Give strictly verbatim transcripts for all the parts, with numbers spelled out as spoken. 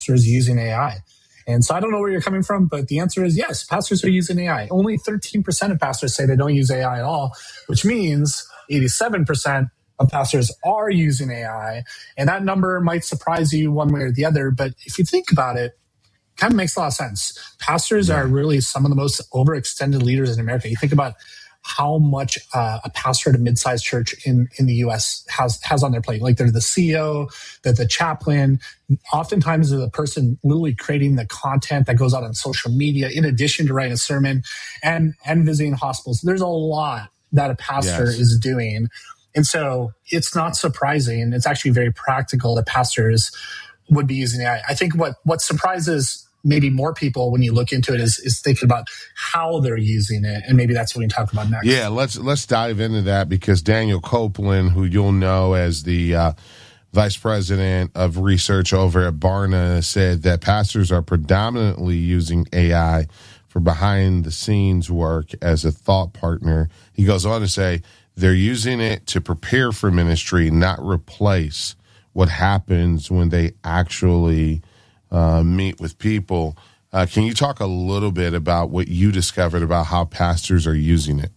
pastors using A I. And so I don't know where you're coming from, but the answer is yes, pastors are using A I. Only thirteen percent of pastors say they don't use A I at all, which means eighty-seven percent of pastors are using A I. And that number might surprise you one way or the other, but if you think about it, it kind of makes a lot of sense. Pastors yeah. are really some of the most overextended leaders in America. You think about how much uh, a pastor at a mid-sized church in, in the U S has has on their plate. Like they're the C E O, they're the chaplain. Oftentimes they're the person literally creating the content that goes out on social media in addition to writing a sermon and, and visiting hospitals. There's a lot that a pastor yes. is doing. And so it's not surprising. It's actually very practical that pastors would be using A I. I think what, what surprises maybe more people when you look into it is, is thinking about how they're using it. And maybe that's what we can talk about next. Yeah, let's let's dive into that because Daniel Copeland, who you'll know as the uh, vice president of research over at Barna, said that pastors are predominantly using A I for behind-the-scenes work as a thought partner. He goes on to say they're using it to prepare for ministry, not replace what happens when they actually Uh, meet with people. Uh, can you talk a little bit about what you discovered about how pastors are using it?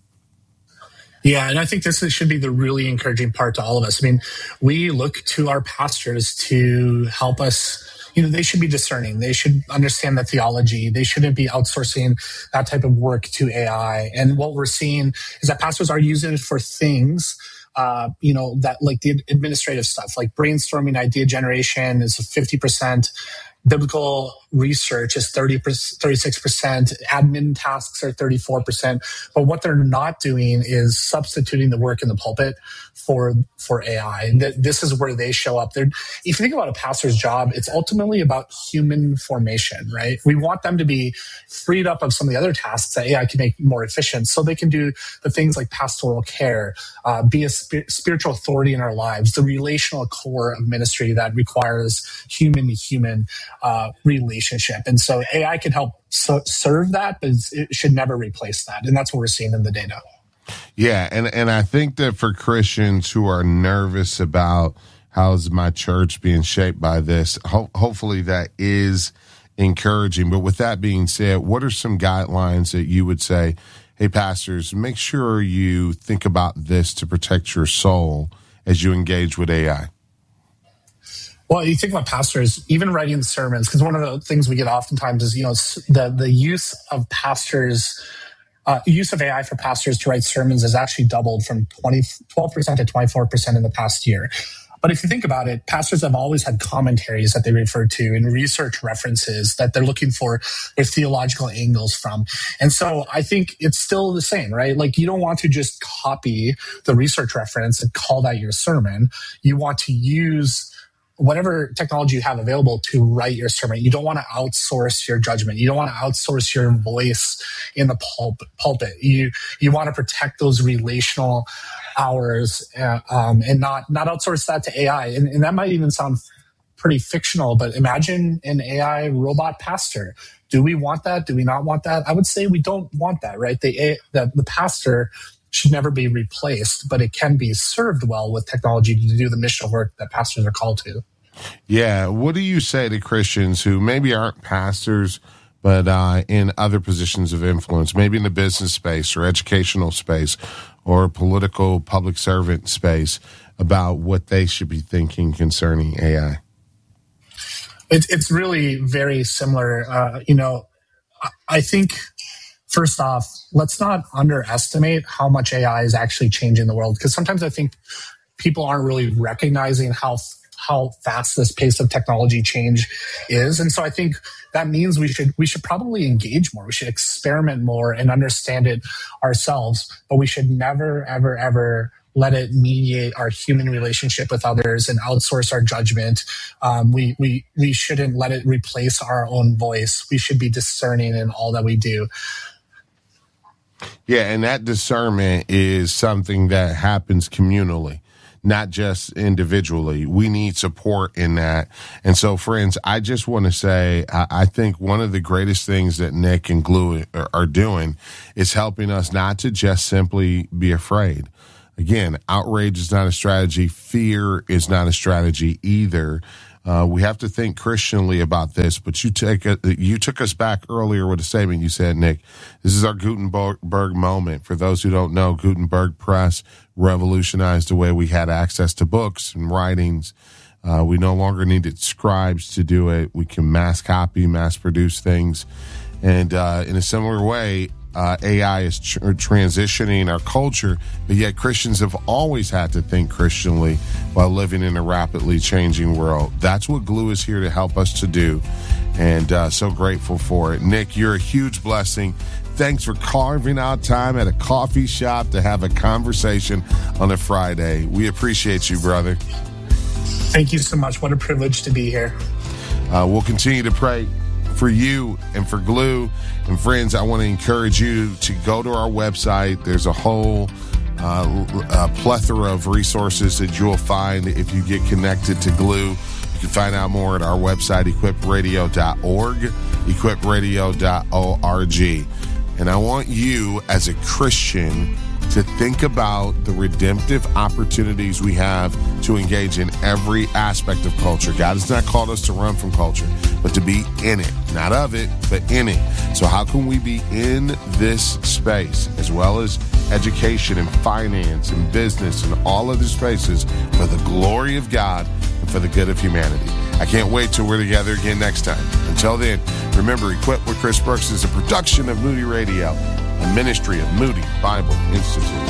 Yeah, and I think this should be the really encouraging part to all of us. I mean, we look to our pastors to help us. You know, they should be discerning. They should understand the theology. They shouldn't be outsourcing that type of work to A I. And what we're seeing is that pastors are using it for things Uh, you know, that like the administrative stuff, like brainstorming, idea generation is fifty percent. Biblical research is thirty, thirty-six percent. Admin tasks are thirty-four percent. But what they're not doing is substituting the work in the pulpit for for A I. And th- this is where they show up. They're, if you think about a pastor's job, it's ultimately about human formation, right? We want them to be freed up of some of the other tasks that A I can make more efficient so they can do the things like pastoral care, uh, be a sp- spiritual authority in our lives, the relational core of ministry that requires human-to-human uh, relationship. And so A I can help so- serve that, but it should never replace that. And that's what we're seeing in the data. Yeah, and, and I think that for Christians who are nervous about how's my church being shaped by this, ho- hopefully that is encouraging. But with that being said, what are some guidelines that you would say, hey, pastors, make sure you think about this to protect your soul as you engage with A I? Well, you think about pastors, even writing sermons, because one of the things we get oftentimes is, you know, the, the use of pastors, uh, use of A I for pastors to write sermons has actually doubled from twenty, twelve percent to twenty-four percent in the past year. But if you think about it, pastors have always had commentaries that they refer to and research references that they're looking for their theological angles from. And so I think it's still the same, right? Like you don't want to just copy the research reference and call that your sermon. You want to use whatever technology you have available to write your sermon. You don't want to outsource your judgment. You don't want to outsource your voice in the pulp, pulpit. You you want to protect those relational hours uh, um, and not not outsource that to A I. And, and that might even sound pretty fictional, but imagine an A I robot pastor. Do we want that? Do we not want that? I would say we don't want that, right? The the, the pastor should never be replaced, but it can be served well with technology to do the missional work that pastors are called to. Yeah. What do you say to Christians who maybe aren't pastors, but uh, in other positions of influence, maybe in the business space or educational space or political public servant space, about what they should be thinking concerning A I? It, it's really very similar. Uh, you know, I think... First off, let's not underestimate how much A I is actually changing the world, because sometimes I think people aren't really recognizing how how fast this pace of technology change is. And so I think that means we should we should probably engage more. We should experiment more and understand it ourselves, but we should never, ever, ever let it mediate our human relationship with others and outsource our judgment. Um, we, we, we shouldn't let it replace our own voice. We should be discerning in all that we do. Yeah, and that discernment is something that happens communally, not just individually. We need support in that. And so, friends, I just want to say, I, I think one of the greatest things that Nick and Glue are, are doing is helping us not to just simply be afraid. Again, outrage is not a strategy. Fear is not a strategy either. Uh, we have to think Christianly about this, but you take a, you took us back earlier with a statement you said, Nick. This is our Gutenberg moment. For those who don't know, Gutenberg Press revolutionized the way we had access to books and writings. Uh, we no longer needed scribes to do it. We can mass copy, mass produce things. And uh, in a similar way, Uh, A I is tr- transitioning our culture, but yet Christians have always had to think Christianly while living in a rapidly changing world. That's what Glue is here to help us to do, and uh, so grateful for it. Nick, you're a huge blessing. Thanks for carving out time at a coffee shop to have a conversation on a Friday. We appreciate you, brother. Thank you so much. What a privilege to be here. Uh, we'll continue to pray for you and for Glue. And friends, I want to encourage you to go to our website. There's a whole uh, uh, plethora of resources that you'll find if you get connected to Glue. You can find out more at our website, equip radio dot org, equip radio dot org. And I want you as a Christian to think about the redemptive opportunities we have to engage in every aspect of culture. God has not called us to run from culture, but to be in it. Not of it, but in it. So how can we be in this space, as well as education and finance and business and all other spaces, for the glory of God and for the good of humanity? I can't wait till we're together again next time. Until then, remember, Equip with Chris Brooks is a production of Moody Radio, a ministry of Moody Bible Institute.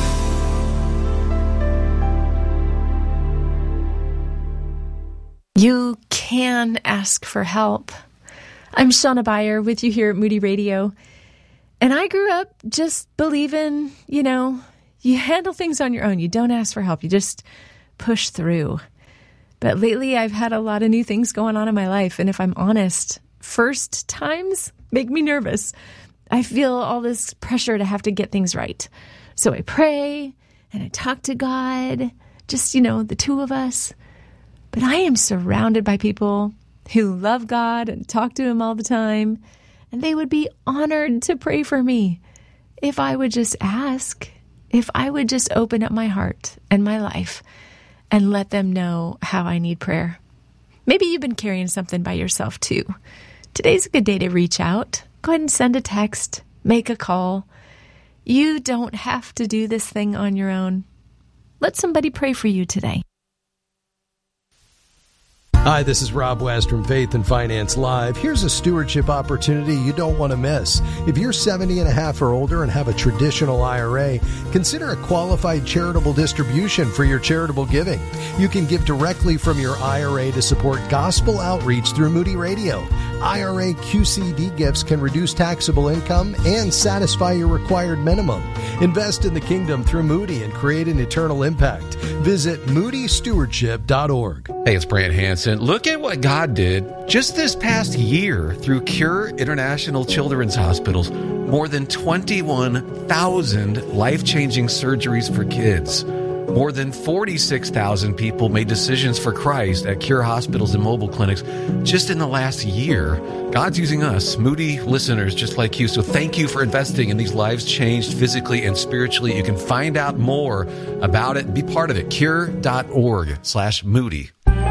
You can ask for help. I'm Shauna Beyer with you here at Moody Radio. And I grew up just believing, you know, you handle things on your own. You don't ask for help. You just push through. But lately I've had a lot of new things going on in my life. And if I'm honest, first times make me nervous. I feel all this pressure to have to get things right. So I pray and I talk to God, just, you know, the two of us. But I am surrounded by people who love God and talk to him all the time, and they would be honored to pray for me if I would just ask, if I would just open up my heart and my life and let them know how I need prayer. Maybe you've been carrying something by yourself too. Today's a good day to reach out. Go ahead and send a text, make a call. You don't have to do this thing on your own. Let somebody pray for you today. Hi, this is Rob West from Faith and Finance Live. Here's a stewardship opportunity you don't want to miss. If you're seventy and a half or older and have a traditional I R A, consider a qualified charitable distribution for your charitable giving. You can give directly from your I R A to support gospel outreach through Moody Radio. I R A Q C D gifts can reduce taxable income and satisfy your required minimum. Invest in the kingdom through Moody and create an eternal impact. Visit moody stewardship dot org. Hey, it's Brant Hansen. Look at what God did just this past year through Cure International Children's Hospitals. More than twenty-one thousand life-changing surgeries for kids. More than forty-six thousand people made decisions for Christ at Cure hospitals and mobile clinics just in the last year. God's using us, Moody listeners just like you. So thank you for investing in these lives changed physically and spiritually. You can find out more about it and be part of it. Cure dot org slash Moody.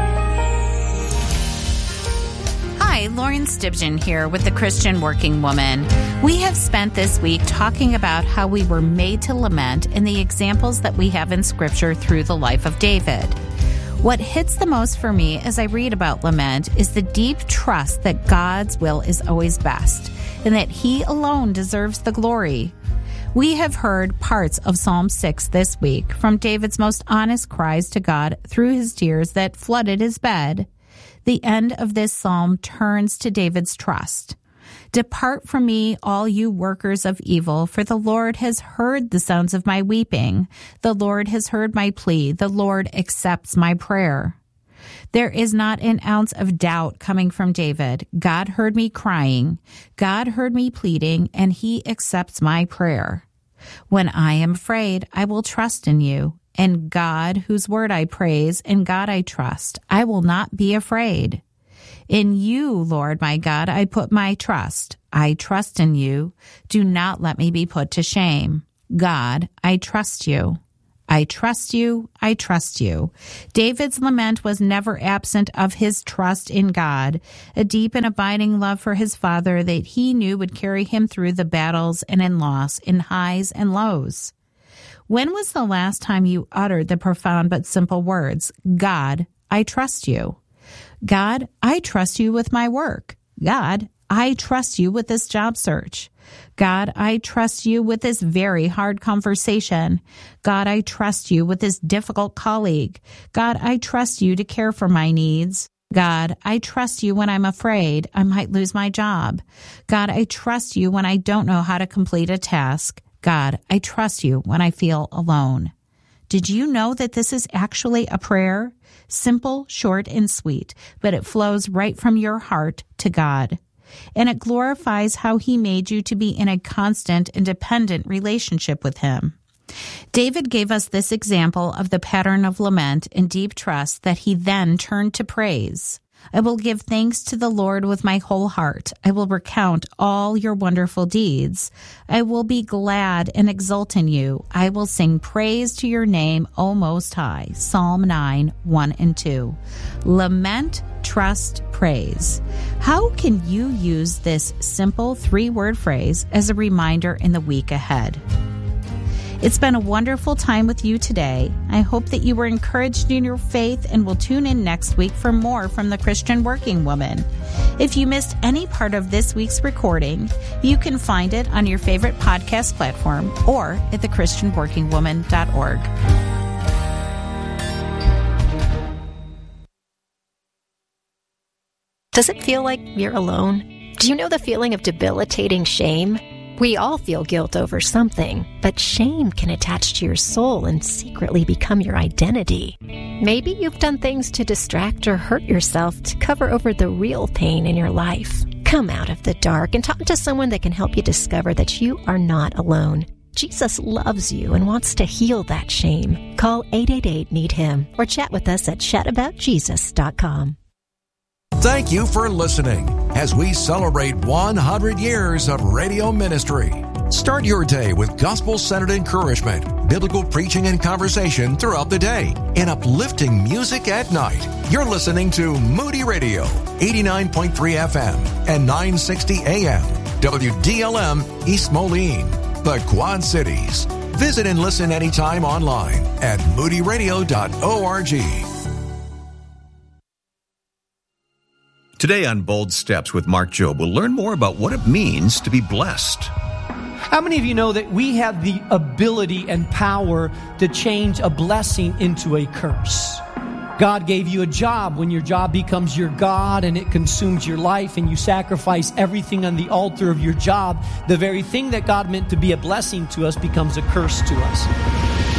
Hi, Lauren Stibgen here with the Christian Working Woman. We have spent this week talking about how we were made to lament and the examples that we have in Scripture through the life of David. What hits the most for me as I read about lament is the deep trust that God's will is always best and that He alone deserves the glory. We have heard parts of Psalm six this week from David's most honest cries to God through his tears that flooded his bed. The end of this psalm turns to David's trust. Depart from me, all you workers of evil, for the Lord has heard the sounds of my weeping. The Lord has heard my plea. The Lord accepts my prayer. There is not an ounce of doubt coming from David. God heard me crying. God heard me pleading, and He accepts my prayer. When I am afraid, I will trust in you. And God, whose word I praise, and God I trust, I will not be afraid. In you, Lord my God, I put my trust. I trust in you. Do not let me be put to shame. God, I trust you. I trust you, I trust you. David's lament was never absent of his trust in God, a deep and abiding love for his Father that he knew would carry him through the battles and in loss, in highs and lows. When was the last time you uttered the profound but simple words, God, I trust you? God, I trust you with my work. God, I trust you with this job search. God, I trust you with this very hard conversation. God, I trust you with this difficult colleague. God, I trust you to care for my needs. God, I trust you when I'm afraid I might lose my job. God, I trust you when I don't know how to complete a task. God, I trust you when I feel alone. Did you know that this is actually a prayer? Simple, short, and sweet, but it flows right from your heart to God. And it glorifies how he made you to be in a constant and dependent relationship with him. David gave us this example of the pattern of lament and deep trust that he then turned to praise. I will give thanks to the Lord with my whole heart. I will recount all your wonderful deeds. I will be glad and exult in you. I will sing praise to your name, O Most High. Psalm nine, one and two. Lament, trust, praise. How can you use this simple three-word phrase as a reminder in the week ahead? It's been a wonderful time with you today. I hope that you were encouraged in your faith and will tune in next week for more from the Christian Working Woman. If you missed any part of this week's recording, you can find it on your favorite podcast platform or at the christian working woman dot org. Does it feel like you're alone? Do you know the feeling of debilitating shame? We all feel guilt over something, but shame can attach to your soul and secretly become your identity. Maybe you've done things to distract or hurt yourself to cover over the real pain in your life. Come out of the dark and talk to someone that can help you discover that you are not alone. Jesus loves you and wants to heal that shame. Call eight eight eight, need him or chat with us at chat about jesus dot com. Thank you for listening as we celebrate one hundred years of radio ministry. Start your day with gospel-centered encouragement, biblical preaching and conversation throughout the day, and uplifting music at night. You're listening to Moody Radio, eighty-nine point three F M and nine sixty A M, W D L M East Moline, the Quad Cities. Visit and listen anytime online at moody radio dot org. Today on Bold Steps with Mark Jobe, we'll learn more about what it means to be blessed. How many of you know that we have the ability and power to change a blessing into a curse? God gave you a job. When your job becomes your God and it consumes your life and you sacrifice everything on the altar of your job, the very thing that God meant to be a blessing to us becomes a curse to us.